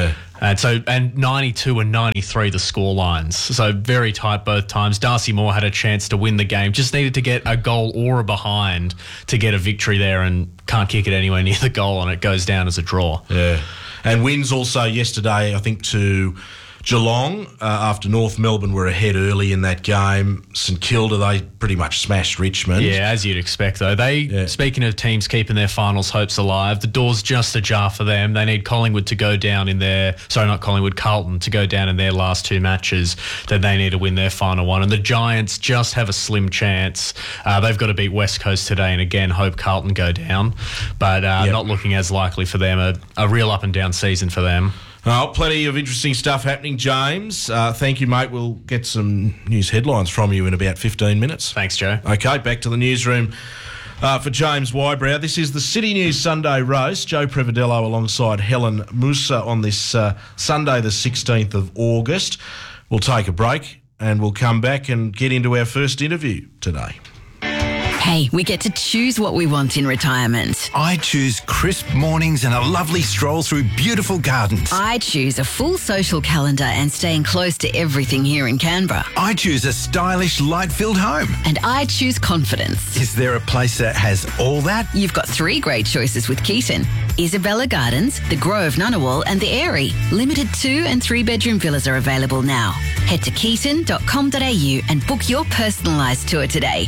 [SPEAKER 21] And 92 and 93 the score lines. So very tight both times. Darcy Moore had a chance to win the game. Just needed to get a goal or a behind to get a victory there and can't kick it anywhere near the goal and it goes down as a draw.
[SPEAKER 2] Yeah. And wins also yesterday, I think, to Geelong, after North Melbourne were ahead early in that game. St Kilda, they pretty much smashed Richmond.
[SPEAKER 21] Yeah, as you'd expect, though. Speaking of teams keeping their finals hopes alive, the door's just ajar for them. They need Collingwood to go down in their... Sorry, not Collingwood, Carlton to go down in their last two matches. Then they need to win their final one. And the Giants just have a slim chance. They've got to beat West Coast today and again hope Carlton go down. But not looking as likely for them. A real up and down season for them.
[SPEAKER 2] Plenty of interesting stuff happening, James. Thank you, mate. We'll get some news headlines from you in about 15 minutes.
[SPEAKER 21] Thanks, Joe.
[SPEAKER 2] Okay, back to the newsroom for James Wybrow. This is the City News Sunday Roast. Joe Prevedello alongside Helen Musa on this Sunday, the 16th of August. We'll take a break and we'll come back and get into our first interview today.
[SPEAKER 1] Hey, we get to choose what we want in retirement.
[SPEAKER 9] I choose crisp mornings and a lovely stroll through beautiful gardens.
[SPEAKER 1] I choose a full social calendar and staying close to everything here in Canberra.
[SPEAKER 9] I choose a stylish, light-filled home.
[SPEAKER 1] And I choose confidence.
[SPEAKER 9] Is there a place that has all that?
[SPEAKER 1] You've got three great choices with Keaton. Isabella Gardens, the Grove Ngunnawal and the Airy. Limited 2 and 3 bedroom villas are available now. Head to keaton.com.au and book your personalised tour today.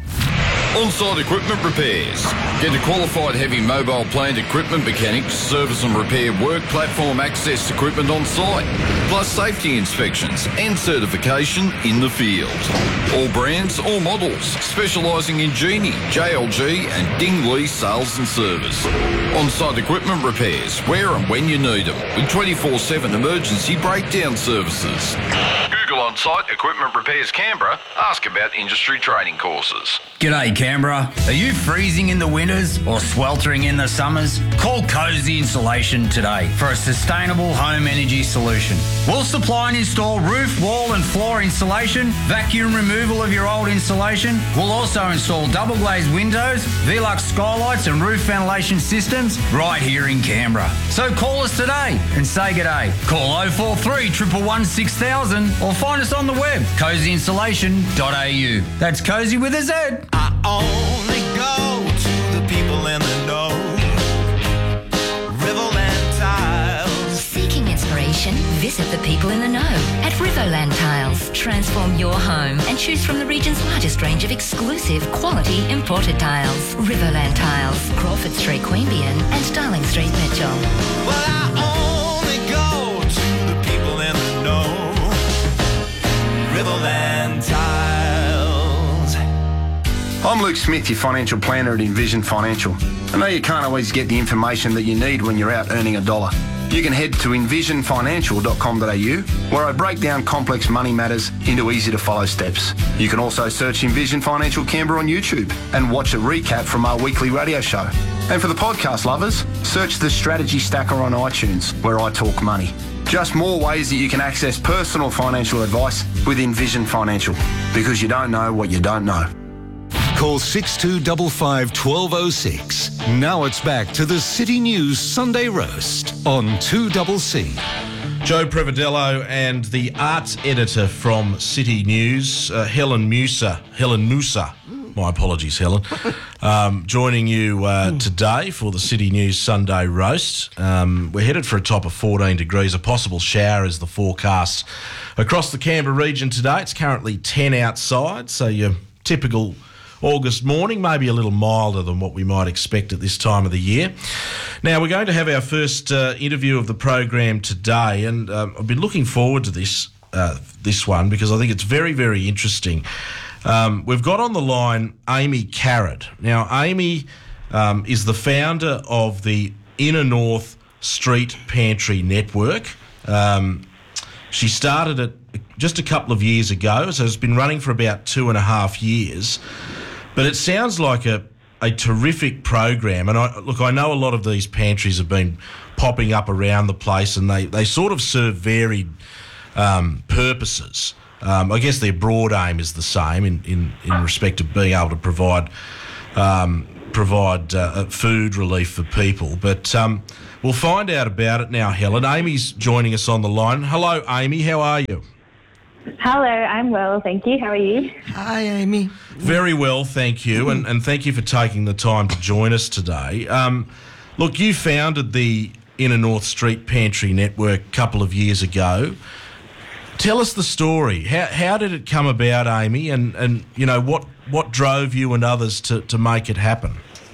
[SPEAKER 10] On-site equipment repairs. Get a qualified heavy mobile plant equipment mechanics, service and repair work platform access equipment on site, plus safety inspections and certification in the field. All brands, all models, specialising in Genie, JLG and Dingley sales and service. On-site equipment repairs, where and when you need them, with 24/7 emergency breakdown services. Google On-Site Equipment Repairs Canberra. Ask about industry training courses.
[SPEAKER 11] G'day Canberra. Are you freezing in the winters or sweltering in the summers? Call Cozy Insulation today for a sustainable home energy solution. We'll supply and install roof, wall and floor insulation, vacuum removal of your old insulation. We'll also install double glazed windows, Velux skylights and roof ventilation systems right here in Canberra. So call us today and say g'day. Call 043 111 6000 or find us on the web, cozyinsulation.au. That's Cozy with a Z.
[SPEAKER 12] I only go to the people in the know. Riverland Tiles.
[SPEAKER 13] Seeking inspiration? Visit the people in the know at Riverland Tiles. Transform your home and choose from the region's largest range of exclusive quality imported tiles. Riverland Tiles, Crawford Street, Queanbeyan and Darling Street, Mitchell.
[SPEAKER 12] Well, I only go to the people in the know. Riverland Tiles.
[SPEAKER 14] I'm Luke Smith, your financial planner at Envision Financial. I know you can't always get the information that you need when you're out earning a dollar. You can head to envisionfinancial.com.au, where I break down complex money matters into easy-to-follow steps. You can also search Envision Financial Canberra on YouTube and watch a recap from our weekly radio show. And for the podcast lovers, search the Strategy Stacker on iTunes, where I talk money. Just more ways that you can access personal financial advice with Envision Financial, because you don't know what you don't know.
[SPEAKER 3] Call 6255 1206. Now it's back to the City News Sunday Roast on 2CC.
[SPEAKER 2] Joe Prevedello and the arts editor from City News, Helen Musa. My apologies, Helen. Joining you today for the City News Sunday Roast. We're headed for a top of 14 degrees. A possible shower is the forecast across the Canberra region today. It's currently 10 outside, so your typical August morning, maybe a little milder than what we might expect at this time of the year. Now, we're going to have our first interview of the program today, and I've been looking forward to this one because I think it's very, very interesting. We've got on the line Amy Carrott. Now, Amy is the founder of the Inner North Street Pantry Network. She started it just a couple of years ago, so it's been running for about 2.5 years. But it sounds like a terrific program. And I know a lot of these pantries have been popping up around the place, and they sort of serve varied purposes. I guess their broad aim is the same in respect of being able to provide food relief for people. But we'll find out about it now, Helen. Amy's joining us on the line. Hello, Amy. How are you?
[SPEAKER 5] Hello, I'm well, thank you. How are you?
[SPEAKER 8] Hi, Amy.
[SPEAKER 2] Very well, thank you, and thank you for taking the time to join us today. Look, you founded the Inner North Street Pantry Network a couple of years ago. Tell us the story. How did it come about, Amy, and you know, what drove you and others to make it happen?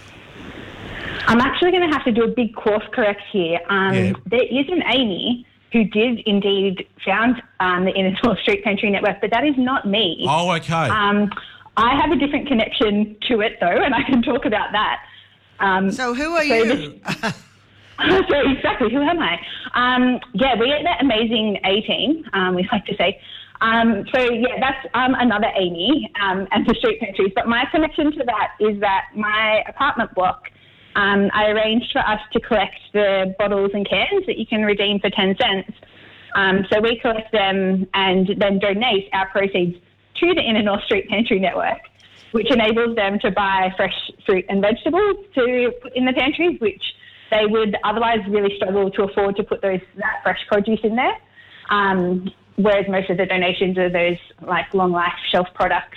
[SPEAKER 5] I'm actually going to have to do a big course correct here. There is an Amy who did indeed found the Inner North Street Pantry Network, but that is not me.
[SPEAKER 2] Oh, okay.
[SPEAKER 5] I have a different connection to it, though, and I can talk about that.
[SPEAKER 8] So who are you?
[SPEAKER 5] So exactly, who am I? We're the amazing A-team, we like to say. That's another Amy and the street pantries. But my connection to that is that my apartment block, I arranged for us to collect the bottles and cans that you can redeem for 10 cents. So we collect them and then donate our proceeds to the Inner North Street Pantry Network, which enables them to buy fresh fruit and vegetables to put in the pantries, which they would otherwise really struggle to afford to put that fresh produce in there. Whereas most of the donations are those like long life shelf products.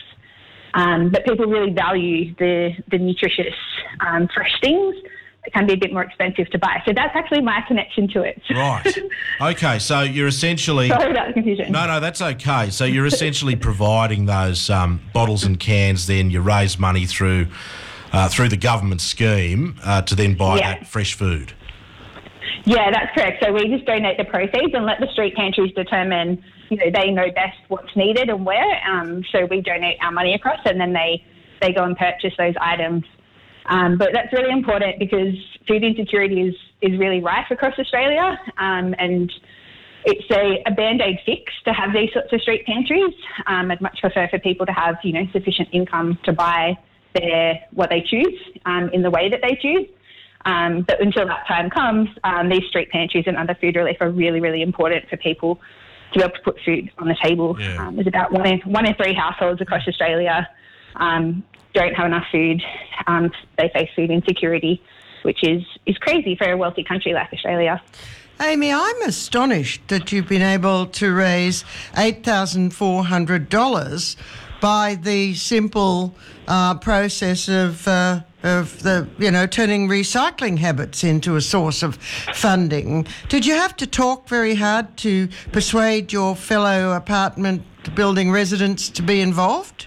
[SPEAKER 5] But people really value the nutritious fresh things that can be a bit more expensive to buy. So that's actually my connection to it.
[SPEAKER 2] Right. Okay, so you're essentially...
[SPEAKER 5] Sorry about the confusion.
[SPEAKER 2] No, that's okay. So you're essentially providing those bottles and cans, then you raise money through the government scheme to then buy that fresh food.
[SPEAKER 5] Yeah, that's correct. So we just donate the proceeds and let the street pantries determine, they know best what's needed and where. So we donate our money across and then they go and purchase those items. But that's really important because food insecurity is really rife across Australia. And it's a Band-Aid fix to have these sorts of street pantries. I'd much prefer for people to have, sufficient income to buy what they choose in the way that they choose. But until that time comes, these street pantries and other food relief are really, really important for people to be able to put food on the table.
[SPEAKER 2] Yeah.
[SPEAKER 5] There's about one in three households across Australia don't have enough food. They face food insecurity, which is crazy for a wealthy country like Australia.
[SPEAKER 8] Amy, I'm astonished that you've been able to raise $8,400 by the simple process of turning recycling habits into a source of funding. Did you have to talk very hard to persuade your fellow apartment building residents to be involved?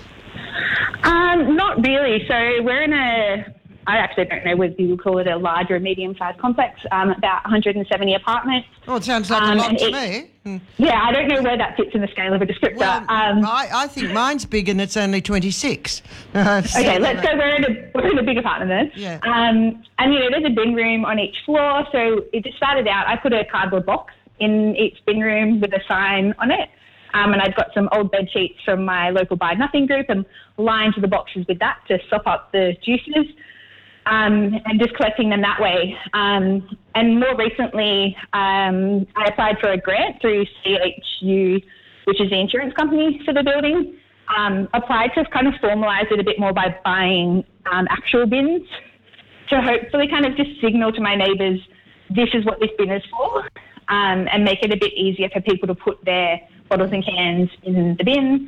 [SPEAKER 5] Not really. So we're in I actually don't know whether you would call it a large or medium-sized complex, about 170 apartments.
[SPEAKER 8] Oh, it sounds like a lot to me.
[SPEAKER 5] Yeah, I don't know where that fits in the scale of a descriptor.
[SPEAKER 8] Well, I think mine's big and it's only 26.
[SPEAKER 5] Okay, let's go. We're in a big apartment then.
[SPEAKER 8] Yeah.
[SPEAKER 5] And there's a bin room on each floor. So it started out, I put a cardboard box in each bin room with a sign on it. And I'd got some old bed sheets from my local Buy Nothing group and lined the boxes with that to sop up the juices. And just collecting them that way. And more recently, I applied for a grant through CHU, which is the insurance company for the building. Applied to kind of formalise it a bit more by buying actual bins to hopefully kind of just signal to my neighbours, this is what this bin is for, and make it a bit easier for people to put their bottles and cans in the bin.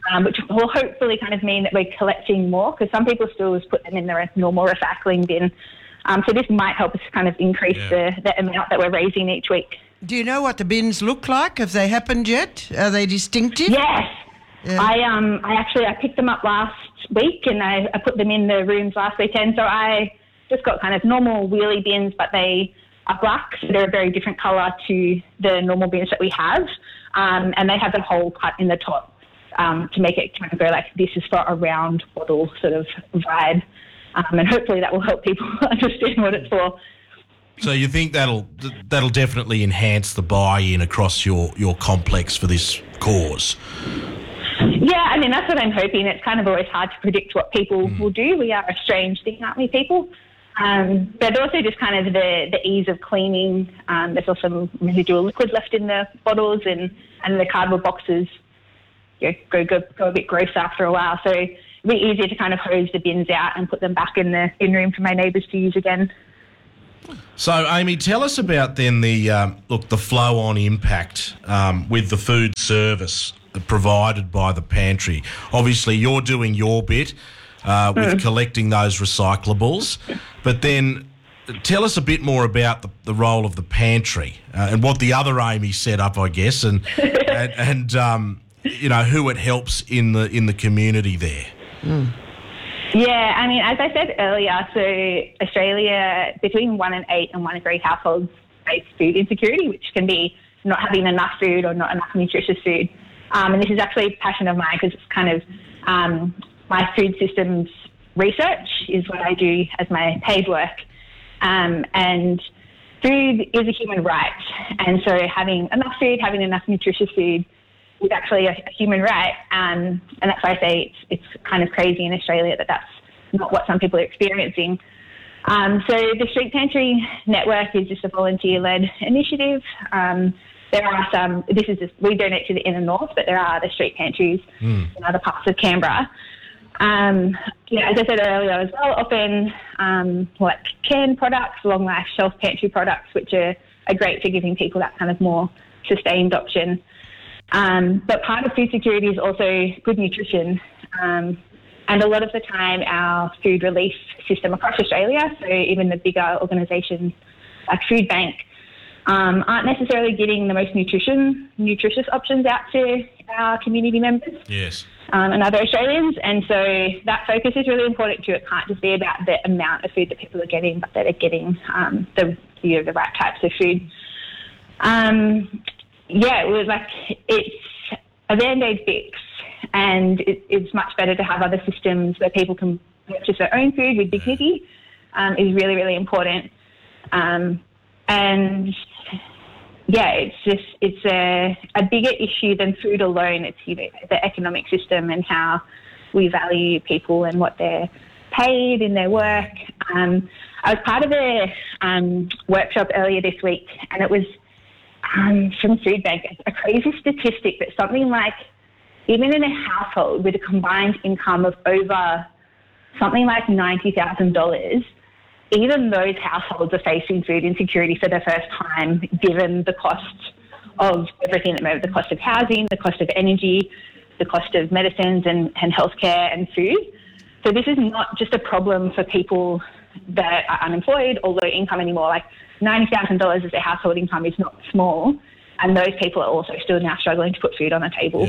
[SPEAKER 5] which will hopefully kind of mean that we're collecting more, because some people still just put them in their normal recycling bin. So this might help us kind of increase the amount that we're raising each week.
[SPEAKER 8] Do you know what the bins look like? Have they happened yet? Are they distinctive?
[SPEAKER 5] Yes.
[SPEAKER 8] Yeah.
[SPEAKER 5] I picked them up last week, and I put them in the rooms last weekend. So I just got kind of normal wheelie bins, but they are black, so they're a very different colour to the normal bins that we have. And they have a hole cut in the top to make it kind of go like, this is for a round bottle sort of vibe. And hopefully that will help people understand what it's for.
[SPEAKER 2] So you think that'll definitely enhance the buy-in across your complex for this cause?
[SPEAKER 5] Yeah, I mean, that's what I'm hoping. It's kind of always hard to predict what people will do. We are a strange thing, aren't we, people? But also just kind of the ease of cleaning. There's also some residual liquid left in the bottles, and the cardboard boxes go a bit gross after a while. So it'd be easier to kind of hose the bins out and put them back in the bin room for my neighbours to use again.
[SPEAKER 2] So, Amy, tell us about then the flow-on impact with the food service provided by the pantry. Obviously, you're doing your bit with collecting those recyclables, but then tell us a bit more about the role of the pantry and what the other Amy set up, I guess, and who it helps in the community there.
[SPEAKER 5] Yeah, I mean, as I said earlier, so Australia, between 1 in 8 and 1 in 3 households face food insecurity, which can be not having enough food or not enough nutritious food. And this is actually a passion of mine, because it's kind of my food systems research is what I do as my paid work. And food is a human right. And so having enough food, having enough nutritious food is actually a human right. And that's why I say it's kind of crazy in Australia that that's not what some people are experiencing. So the Street Pantry Network is just a volunteer-led initiative. There are some, we donate to the inner north, but there are other street pantries in other parts of Canberra. As I said earlier as well, often like canned products, long life shelf pantry products, which are great for giving people that kind of more sustained option. But part of food security is also good nutrition. And a lot of the time our food relief system across Australia, so even the bigger organisations like Food Bank, aren't necessarily getting the most nutritious options out to our community members.
[SPEAKER 2] Yes.
[SPEAKER 5] And other Australians. And so that focus is really important too. It can't just be about the amount of food that people are getting, but that they're getting the right types of food. It was like, it's a Band-Aid fix, and it's much better to have other systems where people can purchase their own food with dignity, is really, really important. It's a bigger issue than food alone. It's the economic system and how we value people and what they're paid in their work. I was part of a workshop earlier this week, and it was from Food Bank, a crazy statistic that something like, even in a household with a combined income of over something like $90,000, even those households are facing food insecurity for the first time, given the cost of everything at the moment, the cost of housing, the cost of energy, the cost of medicines and healthcare and food. So this is not just a problem for people that are unemployed or low income anymore. Like $90,000 as their household income is not small, and those people are also still now struggling to put food on the table.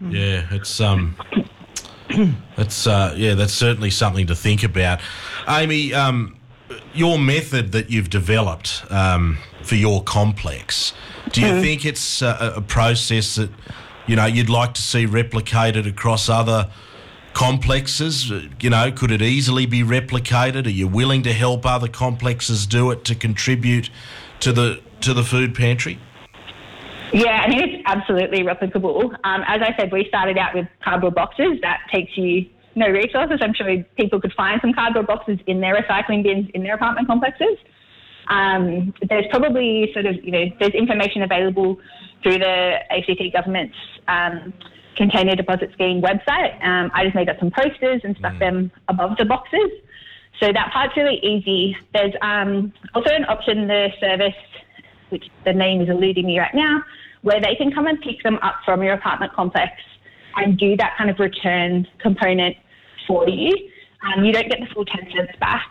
[SPEAKER 5] That's certainly something to think about. Amy, your method that you've developed for your complex, do you think it's a process that you'd like to see replicated across other complexes? Could it easily be replicated? Are you willing to help other complexes do it to contribute to the food pantry? Yeah, I mean, it's absolutely replicable. As I said, we started out with cardboard boxes. That takes you no resources. I'm sure people could find some cardboard boxes in their recycling bins in their apartment complexes. There's probably there's information available through the ACT government's Container Deposit Scheme website. I just made up some posters and stuck them above the boxes. So that part's really easy. There's also an option, the service, which the name is eluding me right now, where they can come and pick them up from your apartment complex try and do that kind of return component for you. You don't get the full 10 cents back.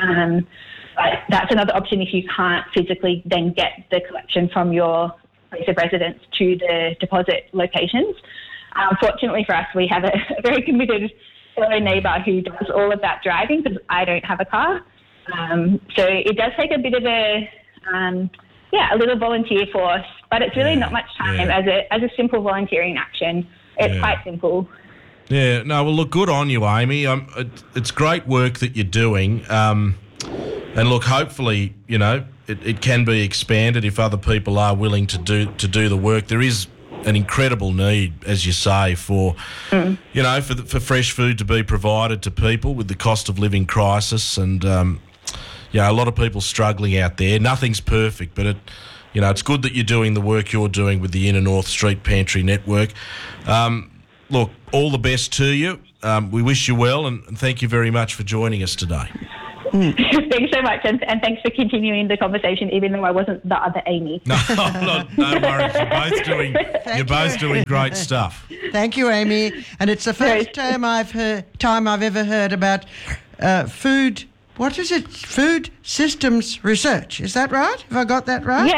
[SPEAKER 5] But that's another option if you can't physically then get the collection from your place of residence to the deposit locations. Fortunately for us, we have a very committed fellow neighbour who does all of that driving because I don't have a car. So it does take a bit of a little volunteer force, but it's really not much time as a simple volunteering action. It's quite simple.
[SPEAKER 2] Yeah, no, well, look, good on you, Amy. It's great work that you're doing. And look, hopefully, you know, it can be expanded if other people are willing to do the work. There is an incredible need, as you say, for you know, for fresh food to be provided to people with the cost of living crisis, and a lot of people struggling out there. Nothing's perfect, but it's good that you're doing the work you're doing with the Inner North Street Pantry Network. Look, all the best to you. We wish you well, and thank you very much for joining us today.
[SPEAKER 5] Thanks so much, and thanks for continuing the conversation, even though I wasn't the other Amy.
[SPEAKER 2] No worries. You're both doing great stuff.
[SPEAKER 8] Thank you, Amy. And it's the first time I've ever heard about food. What is it? Food systems research. Is that right? Have I got that right?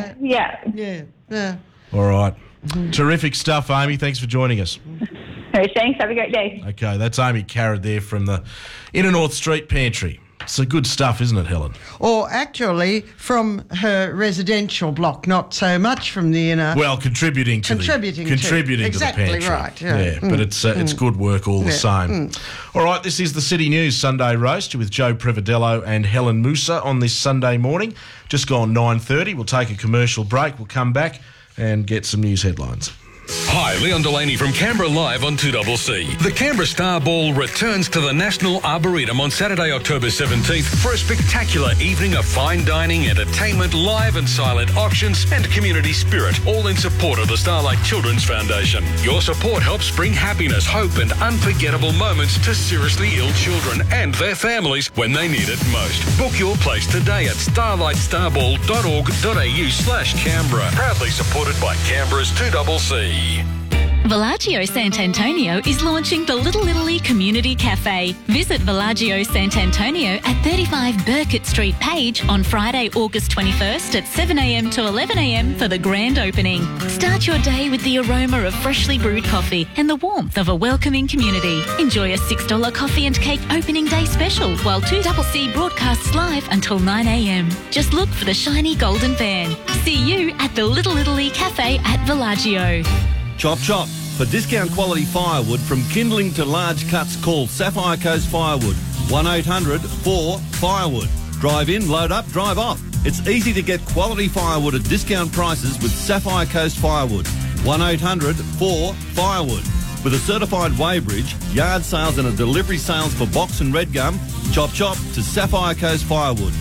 [SPEAKER 5] Yeah.
[SPEAKER 2] All right. Terrific stuff, Amy. Thanks for joining us.
[SPEAKER 5] Thanks. Have a great day.
[SPEAKER 2] Okay, that's Amy Carrad there from the Inner North Street Pantry. It's good stuff, isn't it, Helen? Or
[SPEAKER 8] actually, from her residential block, not so much from the inner.
[SPEAKER 2] Well, contributing to the pantry.
[SPEAKER 8] Exactly right. Yeah,
[SPEAKER 2] but it's good work all the same. All right, this is the City News Sunday Roast with Joe Prevadello and Helen Musa on this Sunday morning. Just gone 9:30. We'll take a commercial break. We'll come back and get some news headlines.
[SPEAKER 15] Hi, Leon Delaney from Canberra Live on 2CC. The Canberra Star Ball returns to the National Arboretum on Saturday, October 17th for a spectacular evening of fine dining, entertainment, live and silent auctions and community spirit, all in support of the Starlight Children's Foundation. Your support helps bring happiness, hope and unforgettable moments to seriously ill children and their families when they need it most. Book your place today at starlightstarball.org.au/Canberra. Proudly supported by Canberra's 2CC.
[SPEAKER 16] Villaggio Sant'Antonio is launching the Little Italy Community Cafe. Visit Villaggio Sant'Antonio at 35 Burkett Street, Page on Friday, August 21st at 7 a.m. to 11 a.m. for the grand opening. Start your day with the aroma of freshly brewed coffee and the warmth of a welcoming community. Enjoy a $6 coffee and cake opening day special while 2CC broadcasts live until 9 a.m. Just look for the shiny golden van. See you at the Little Italy Cafe at Villaggio.
[SPEAKER 17] Chop chop. For discount quality firewood from kindling to large cuts, call Sapphire Coast Firewood. 1-800-4-FIREWOOD. Drive in, load up, drive off. It's easy to get quality firewood at discount prices with Sapphire Coast Firewood. 1-800-4-FIREWOOD. With a certified weighbridge, yard sales and a delivery sales for box and red gum, chop chop to Sapphire Coast Firewood.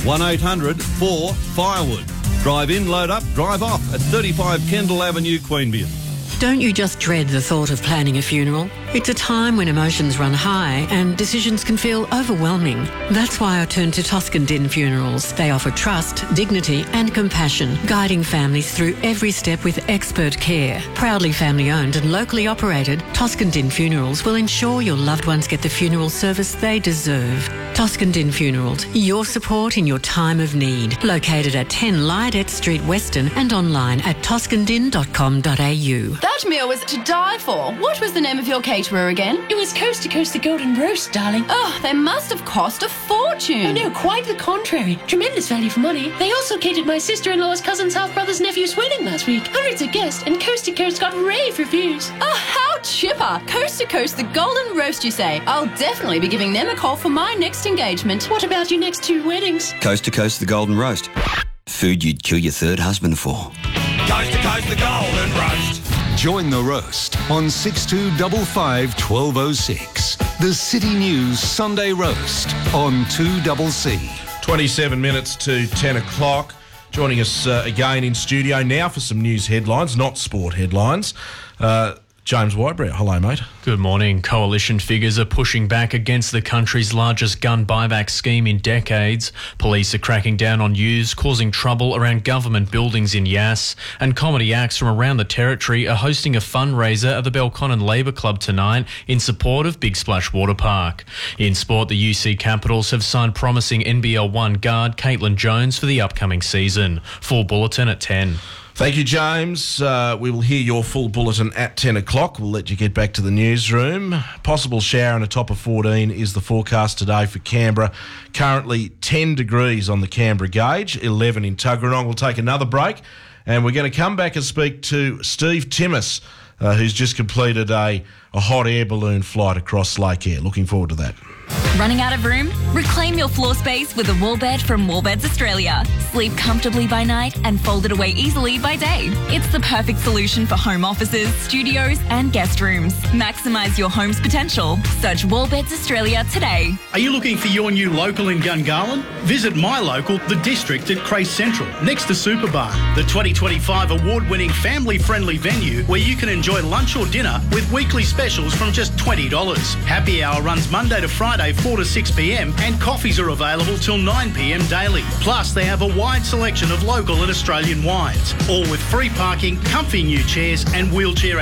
[SPEAKER 17] 1-800-4-FIREWOOD. Drive in, load up, drive off at 35 Kendall Avenue, Queanbeyan.
[SPEAKER 18] Don't you just dread the thought of planning a funeral? It's a time when emotions run high and decisions can feel overwhelming. That's why I turn to Toscan Din Funerals. They offer trust, dignity and compassion, guiding families through every step with expert care. Proudly family-owned and locally operated, Toscan Din Funerals will ensure your loved ones get the funeral service they deserve. Toscan Din Funerals, your support in your time of need. Located at 10 Lydet Street, Weston and online at toscandin.com.au.
[SPEAKER 19] That meal was to die for. What was the name of your caterer again?
[SPEAKER 20] It was Coast to Coast the Golden Roast, darling.
[SPEAKER 19] Oh, they must have cost a fortune.
[SPEAKER 20] Oh, no, quite the contrary. Tremendous value for money. They also catered my sister-in-law's cousin's half-brother's nephew's wedding last week. Hundreds of guests, and Coast to Coast got rave reviews.
[SPEAKER 19] Oh, how chipper. Coast to Coast the Golden Roast, you say? I'll definitely be giving them a call for my next engagement.
[SPEAKER 20] What about your next 2 weddings?
[SPEAKER 22] Coast to Coast the Golden Roast. Food you'd kill your third husband for.
[SPEAKER 15] Coast to Coast the Golden Roast.
[SPEAKER 3] Join the roast on 6255 1206. The City News Sunday Roast on 2CC.
[SPEAKER 2] 27 minutes to 10 o'clock. Joining us again in studio now for some news headlines, not sport headlines. James Whitebread. Hello, mate.
[SPEAKER 21] Good morning. Coalition figures are pushing back against the country's largest gun buyback scheme in decades. Police are cracking down on youths, causing trouble around government buildings in Yass. And comedy acts from around the territory are hosting a fundraiser at the Belconnen Labour Club tonight in support of Big Splash Water Park. In sport, the UC Capitals have signed promising NBL 1 guard Caitlin Jones for the upcoming season. Full bulletin at 10.
[SPEAKER 2] Thank you, James. We will hear your full bulletin at 10 o'clock. We'll let you get back to the newsroom. Possible shower and a top of 14 is the forecast today for Canberra. Currently 10 degrees on the Canberra gauge, 11 in Tuggeranong. We'll take another break and we're going to come back and speak to Steve Timmis, who's just completed a hot air balloon flight across Lake Eyre. Looking forward to that.
[SPEAKER 16] Running out of room? Reclaim your floor space with a wall bed from Wallbeds Australia. Sleep comfortably by night and fold it away easily by day. It's the perfect solution for home offices, studios and guest rooms. Maximise your home's potential. Search Wallbeds Australia today.
[SPEAKER 4] Are you looking for your new local in Gungahlin? Visit my local, The District at Crace Central, next to Superbar, the 2025 award-winning family-friendly venue where you can enjoy lunch or dinner with weekly specials from just $20. Happy hour runs Monday to Friday 4 to 6 p.m. and coffees are available till 9 p.m. daily. Plus, they have a wide selection of local and Australian wines, all with free parking, comfy new chairs and wheelchair